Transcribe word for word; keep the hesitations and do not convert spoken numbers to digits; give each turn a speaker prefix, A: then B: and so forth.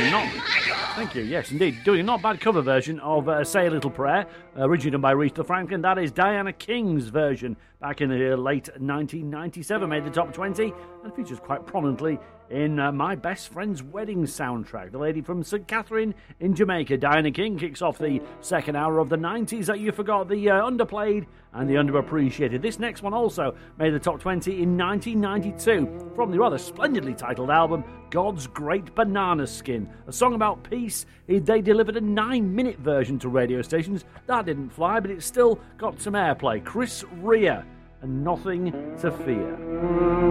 A: a not... Thank you, yes, indeed. Doing a not bad cover version of uh, Say a Little Prayer, uh, originally done by Aretha Franklin. That is Diana King's version back in the late nineteen ninety-seven. Made the top twenty and features quite prominently in uh, My Best Friend's Wedding soundtrack. The lady from Saint Catherine in Jamaica, Diana King, kicks off the second hour of the nineties that you forgot, the uh, underplayed and the underappreciated. This next one also made the top twenty in nineteen ninety-two from the rather splendidly titled album God's Great Banana Skin, a song about peace. They delivered a nine-minute version to radio stations. That didn't fly, but it still got some airplay. Chris Rea and Nothing to Fear.